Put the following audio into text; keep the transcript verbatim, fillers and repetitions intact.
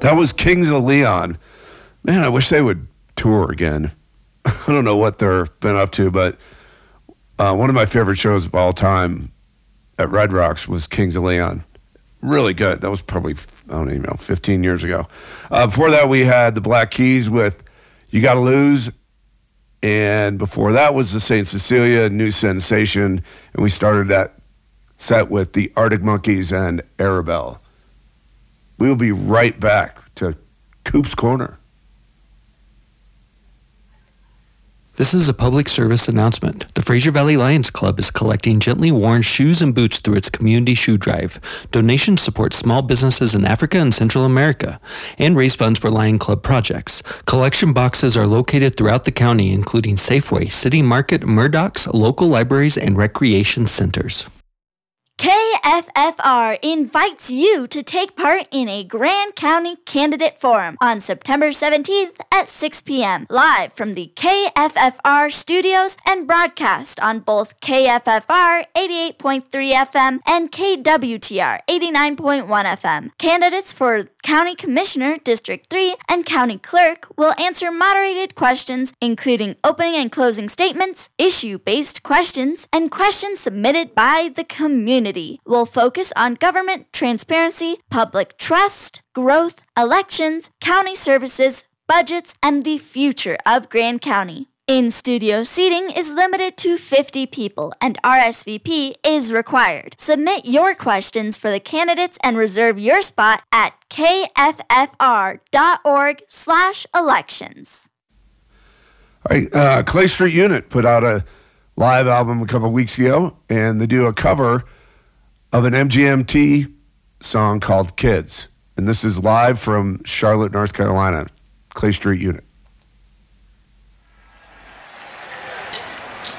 That was Kings of Leon. Man, I wish they would tour again. I don't know what they've been up to, but uh, one of my favorite shows of all time at Red Rocks was Kings of Leon. Really good. That was probably, I don't even know, fifteen years ago. Uh, before that, we had the Black Keys with You Gotta Lose. And before that was the Saint Cecilia, New Sensation. And we started that set with the Arctic Monkeys and Arabelle. We will be right back to Coop's Corner. This is a public service announcement. The Fraser Valley Lions Club is collecting gently worn shoes and boots through its community shoe drive. Donations support small businesses in Africa and Central America and raise funds for Lion Club projects. Collection boxes are located throughout the county, including Safeway, City Market, Murdoch's, local libraries, and recreation centers. K F F R invites you to take part in a Grand County Candidate Forum on September seventeenth at six p.m. live from the K F F R studios and broadcast on both K F F R eighty-eight point three F M and K W T R eighty-nine point one F M. Candidates for County Commissioner, District three, and County Clerk will answer moderated questions, including opening and closing statements, issue-based questions, and questions submitted by the community. Will focus on government transparency, public trust, growth, elections, county services, budgets, and the future of Grand County. In-studio seating is limited to fifty people, and R S V P is required. Submit your questions for the candidates and reserve your spot at kffr.org slash elections. All right, uh, Clay Street Unit put out a live album a couple of weeks ago, and they do a cover of an M G M T song called Kids. And this is live from Charlotte, North Carolina, Clay Street Unit.